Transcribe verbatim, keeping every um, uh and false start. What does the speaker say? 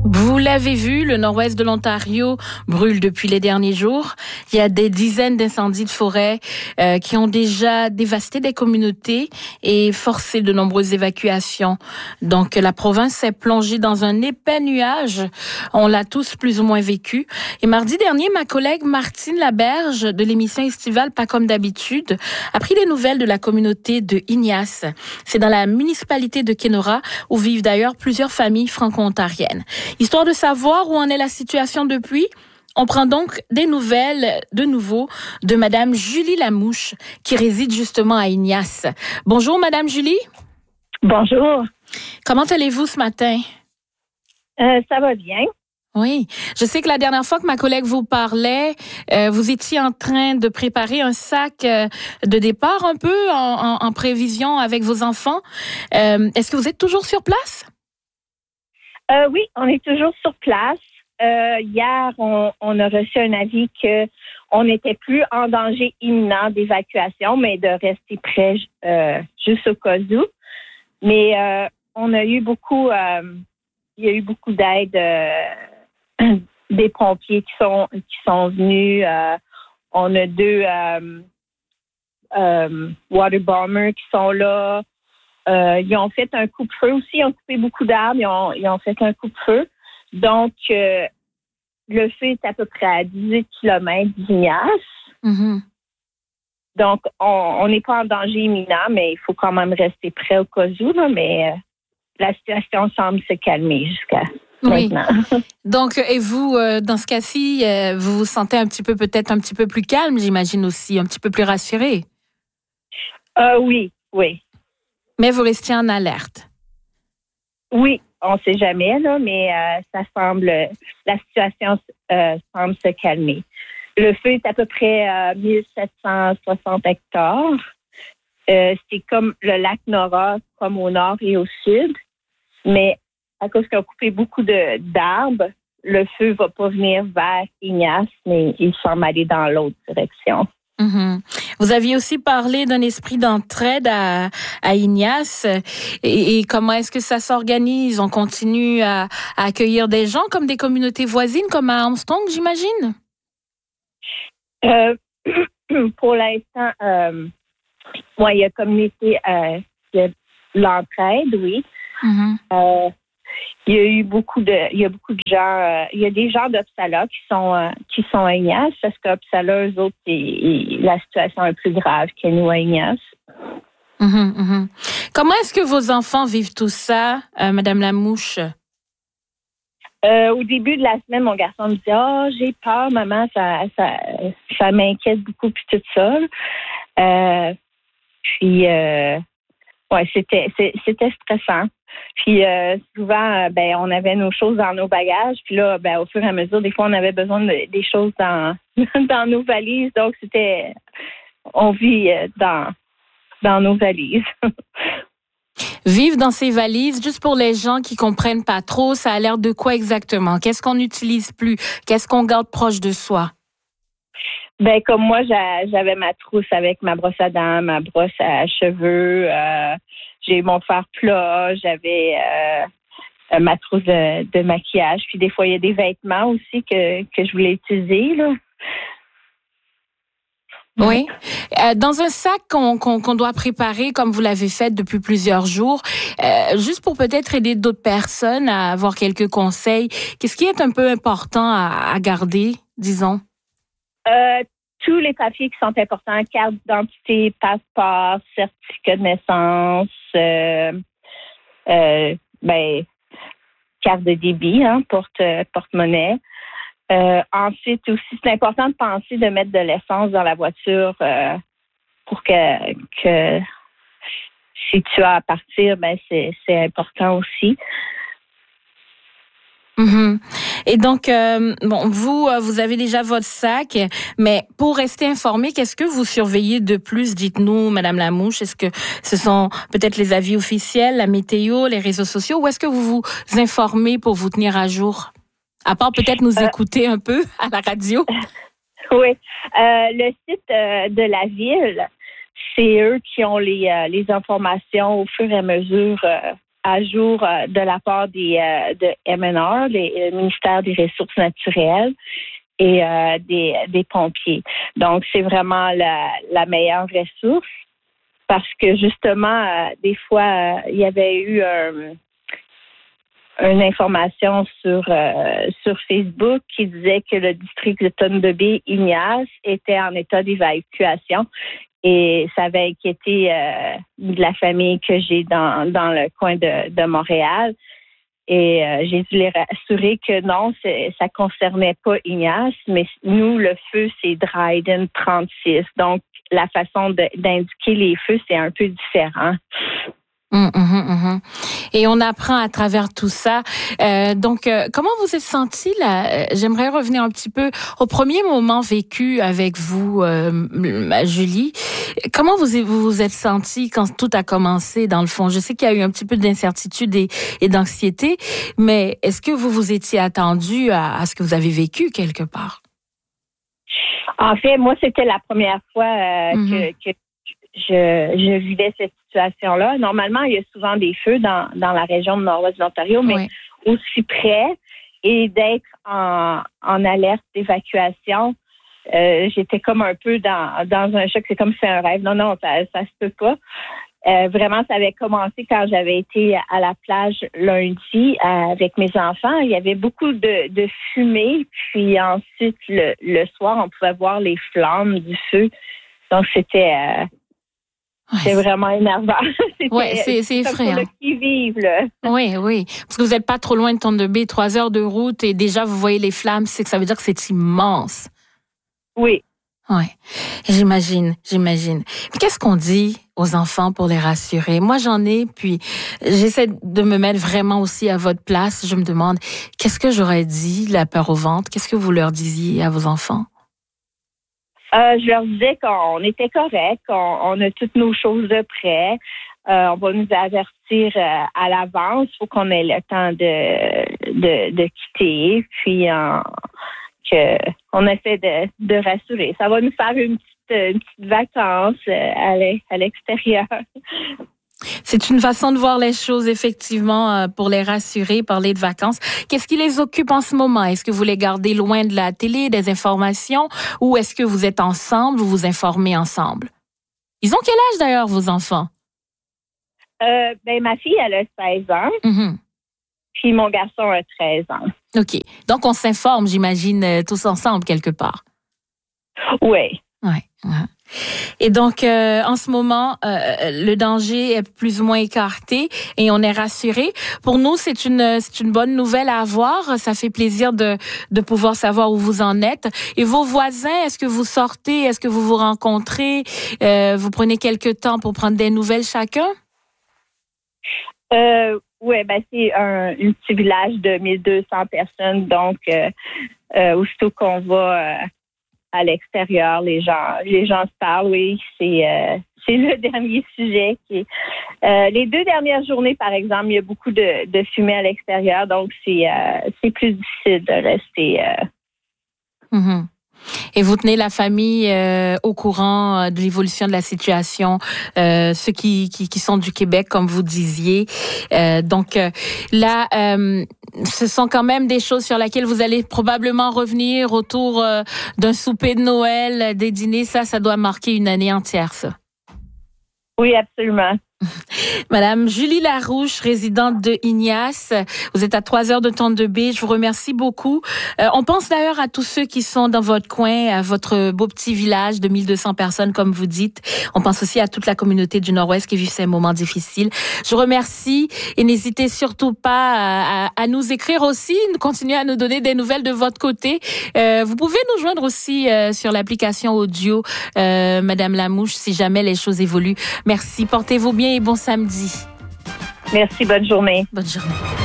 Vous l'avez vu, le nord-ouest de l'Ontario brûle depuis les derniers jours. Il y a des dizaines d'incendies de forêt euh, qui ont déjà dévasté des communautés et forcé de nombreuses évacuations. Donc, la province s'est plongée dans un épais nuage. On l'a tous plus ou moins vécu. Et mardi dernier, ma collègue Martine Laberge de l'émission estivale Pas comme d'habitude a pris des nouvelles de la communauté de Ignace. C'est dans la municipalité de Kenora où vivent d'ailleurs plusieurs familles franco-ontariennes. Histoire de savoir où en est la situation depuis, on prend donc des nouvelles de nouveau de Madame Julie Lamouche, qui réside justement à Ignace. Bonjour Madame Julie. Bonjour. Comment allez-vous ce matin? Euh, ça va bien. Oui, je sais que la dernière fois que ma collègue vous parlait, euh, vous étiez en train de préparer un sac euh, de départ un peu en, en, en prévision avec vos enfants. Euh, est-ce que vous êtes toujours sur place? Euh, oui, on est toujours sur place. Euh, hier, on, on a reçu un avis que on n'était plus en danger imminent d'évacuation, mais de rester prêt euh, juste au cas où. Mais euh, on a eu beaucoup, euh, il y a eu beaucoup d'aide euh, des pompiers qui sont qui sont venus. Euh, on a deux euh, euh, water bombers qui sont là. Euh, ils ont fait un coupe-feu aussi, ils ont coupé beaucoup d'arbres, ils ont, ils ont fait un coupe-feu. Donc, euh, le feu est à peu près à dix-huit kilomètres d'Ignace. Mm-hmm. Donc, on n'est pas en danger imminent, mais il faut quand même rester prêt au cas où, là, mais euh, la situation semble se calmer jusqu'à oui. maintenant. Donc, et vous, euh, dans ce cas-ci, euh, vous vous sentez un petit peu, peut-être un petit peu plus calme, j'imagine aussi, un petit peu plus rassuré? Euh, oui, oui. Mais vous restiez en alerte. Oui, on ne sait jamais, là, mais euh, ça semble, la situation euh, semble se calmer. Le feu est à peu près euh, mille sept cent soixante hectares. Euh, c'est comme le lac Nora, comme au nord et au sud. Mais à cause qu'on a coupé beaucoup de, d'arbres, le feu ne va pas venir vers Ignace, mais il semble aller dans l'autre direction. Mm-hmm. Vous aviez aussi parlé d'un esprit d'entraide à, à Ignace. Et, et comment est-ce que ça s'organise? On continue à, à accueillir des gens comme des communautés voisines, comme à Armstrong, j'imagine? Euh, pour l'instant, euh, ouais, il y a communauté, euh, il y a l'entraide, oui. Mm-hmm. Euh, il y a eu beaucoup de, il y a beaucoup de gens, euh, il y a des gens d'Opsala qui sont, euh, qui sont à Ignace, parce qu'Opsala, eux autres, c'est, et, la situation est plus grave que nous à Ignace. Mm-hmm, mm-hmm. Comment est-ce que vos enfants vivent tout ça, euh, Madame Lamouche? Euh, au début de la semaine, mon garçon me disait, oh, j'ai peur, maman, ça, ça, ça m'inquiète beaucoup, puis tout ça. Euh, puis, euh, ouais, c'était, c'était stressant. Puis euh, souvent, ben, on avait nos choses dans nos bagages. Puis là, ben, au fur et à mesure, des fois, on avait besoin de, des choses dans, dans nos valises. Donc, c'était, on vit dans, dans nos valises. Vivre dans ces valises, juste pour les gens qui comprennent pas trop, ça a l'air de quoi exactement? Qu'est-ce qu'on n'utilise plus? Qu'est-ce qu'on garde proche de soi? Ben, comme moi, j'avais ma trousse avec ma brosse à dents, ma brosse à cheveux, euh, j'ai mon fer plat, j'avais euh, ma trousse de, de maquillage. Puis des fois, il y a des vêtements aussi que, que je voulais utiliser, là. Oui. Euh, dans un sac qu'on, qu'on, qu'on doit préparer, comme vous l'avez fait depuis plusieurs jours, euh, juste pour peut-être aider d'autres personnes à avoir quelques conseils, qu'est-ce qui est un peu important à, à garder, disons? Euh, tous les papiers qui sont importants, carte d'identité, passeport, certificat de naissance, euh, euh, ben, carte de débit, hein, porte, porte-monnaie. Euh, ensuite aussi, c'est important de penser de mettre de l'essence dans la voiture euh, pour que, que si tu as à partir, ben c'est, c'est important aussi. Mm-hmm. Et donc, euh, bon, vous, vous avez déjà votre sac, mais pour rester informé, qu'est-ce que vous surveillez de plus? Dites-nous, Madame Lamouche, est-ce que ce sont peut-être les avis officiels, la météo, les réseaux sociaux, ou est-ce que vous vous informez pour vous tenir à jour? À part peut-être nous euh, écouter un peu à la radio. Oui. Euh, le site euh, de la ville, c'est eux qui ont les, euh, les informations au fur et à mesure euh, à jour euh, de la part des euh, de M N R, le ministère des Ressources naturelles, et euh, des, des pompiers. Donc, c'est vraiment la, la meilleure ressource parce que, justement, euh, des fois, euh, il y avait eu un... une information sur euh, sur Facebook qui disait que le district de Thunder-Bay-Ignace était en état d'évacuation et ça avait inquiété euh, de la famille que j'ai dans dans le coin de, de Montréal et euh, j'ai dû les rassurer que non, c'est, ça concernait pas Ignace, mais nous le feu c'est Dryden trente-six, donc la façon de, d'indiquer les feux c'est un peu différent. Mmh, mmh, mmh. Et on apprend à travers tout ça. Euh, donc, euh, comment vous êtes sentie là? J'aimerais revenir un petit peu au premier moment vécu avec vous, euh, Julie. Comment vous vous, vous êtes sentie quand tout a commencé, dans le fond? Je sais qu'il y a eu un petit peu d'incertitude et, et d'anxiété, mais est-ce que vous vous étiez attendue à, à ce que vous avez vécu quelque part? En fait, moi, c'était la première fois euh, mmh. que, que je, je vivais cette situation-là. Normalement, il y a souvent des feux dans, dans la région de Nord-Ouest de l'Ontario, mais oui. Aussi près et d'être en, en alerte d'évacuation, euh, j'étais comme un peu dans, dans un choc. C'est comme si c'était un rêve. Non, non, ça ça se peut pas. Euh, vraiment, ça avait commencé quand j'avais été à la plage lundi euh, avec mes enfants. Il y avait beaucoup de, de fumée. Puis ensuite, le, le soir, on pouvait voir les flammes du feu. Donc, c'était... Euh, Ouais, c'est vraiment énervant. Oui, c'est, c'est effrayant. Pour le qui-vive, là. Oui, oui. Parce que vous n'êtes pas trop loin de Thunder Bay, trois heures de route et déjà vous voyez les flammes, c'est que ça veut dire que c'est immense. Oui. Oui, j'imagine, j'imagine. Mais qu'est-ce qu'on dit aux enfants pour les rassurer? Moi, j'en ai, puis j'essaie de me mettre vraiment aussi à votre place. Je me demande, qu'est-ce que j'aurais dit, la peur au ventre? Qu'est-ce que vous leur disiez à vos enfants? Euh, je leur disais qu'on était correct, qu'on on a toutes nos choses de près. Euh, on va nous avertir euh, à l'avance. Il faut qu'on ait le temps de de, de quitter. Puis euh, que on essaie de, de rassurer. Ça va nous faire une petite, une petite vacance euh, à l'extérieur. C'est une façon de voir les choses, effectivement, pour les rassurer, parler de vacances. Qu'est-ce qui les occupe en ce moment? Est-ce que vous les gardez loin de la télé, des informations, ou est-ce que vous êtes ensemble, vous vous informez ensemble? Ils ont quel âge, d'ailleurs, vos enfants? Euh, ben, ma fille, elle a seize ans. Mm-hmm. Puis mon garçon a treize ans. OK. Donc, on s'informe, j'imagine, tous ensemble, quelque part. Oui. Oui. Ouais. Et donc, euh, en ce moment, euh, le danger est plus ou moins écarté et on est rassuré. Pour nous, c'est une c'est une bonne nouvelle à avoir. Ça fait plaisir de de pouvoir savoir où vous en êtes. Et vos voisins, est-ce que vous sortez? Est-ce que vous vous rencontrez? Euh, vous prenez quelques temps pour prendre des nouvelles chacun? Euh, oui, ben c'est un, un petit village de mille deux cents personnes. Donc, euh, euh, aussitôt qu'on va... Euh, à l'extérieur, les gens, les gens se parlent, oui, c'est, euh, c'est le dernier sujet. Qui est, euh, les deux dernières journées, par exemple, il y a beaucoup de, de fumée à l'extérieur, donc c'est, euh, c'est plus difficile de rester. Euh... Mm-hmm. Et vous tenez la famille euh, au courant de l'évolution de la situation, euh, ceux qui, qui, qui sont du Québec, comme vous disiez. Euh, donc euh, là, euh, ce sont quand même des choses sur lesquelles vous allez probablement revenir autour euh, d'un souper de Noël, des dîners. Ça, ça doit marquer une année entière, ça. Oui, absolument. Madame Julie Larouche, résidente de Ignace, vous êtes à trois heures de Thunder Bay. Je vous remercie beaucoup. Euh, on pense d'ailleurs à tous ceux qui sont dans votre coin, à votre beau petit village de mille deux cents personnes, comme vous dites. On pense aussi à toute la communauté du Nord-Ouest qui vit ces moments difficiles. Je vous remercie et n'hésitez surtout pas à, à, à nous écrire aussi, continuer à nous donner des nouvelles de votre côté. Euh, vous pouvez nous joindre aussi euh, sur l'application audio, euh, Madame Lamouche, si jamais les choses évoluent. Merci. Portez-vous bien et bon samedi. Merci. Bonne journée. Bonne journée.